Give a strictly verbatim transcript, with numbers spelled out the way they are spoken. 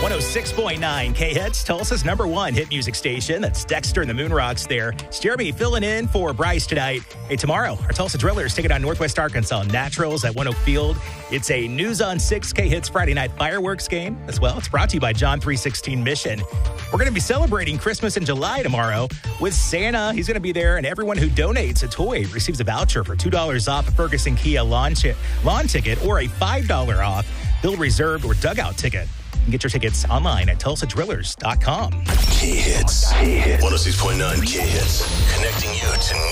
one oh six point nine K-Hits, Tulsa's number one hit music station. That's Dexter and the Moon Rocks there. It's Jeremy filling in for Bryce tonight. Hey, tomorrow, our Tulsa Drillers taking on Northwest Arkansas Naturals at One Oak Field. It's a News on six K-Hits Friday night fireworks game as well. It's brought to you by John three sixteen Mission. We're going to be celebrating Christmas in July tomorrow with Santa. He's going to be there, and everyone who donates a toy receives a voucher for two dollars off a Ferguson Kia lawn, chi- lawn ticket or a five dollars off Bill Reserved or Dugout ticket. You can get your tickets online at tulsa drillers dot com. K-Hits. K-Hits. one oh six point nine K-Hits. Connecting you to